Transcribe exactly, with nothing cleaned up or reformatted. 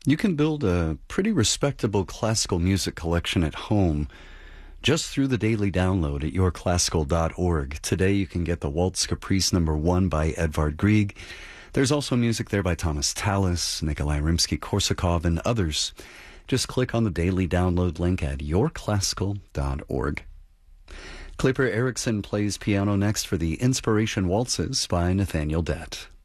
You can build a pretty respectable classical music collection at home just through the daily download at your classical dot org. Today you can get the Waltz Caprice number one by Edvard Grieg. There's also music there by Thomas Tallis, Nikolai Rimsky-Korsakov, and others. Just click on the daily download link at your classical dot org. Clipper Erickson plays piano next for the Inspiration Waltzes by Nathaniel Dett.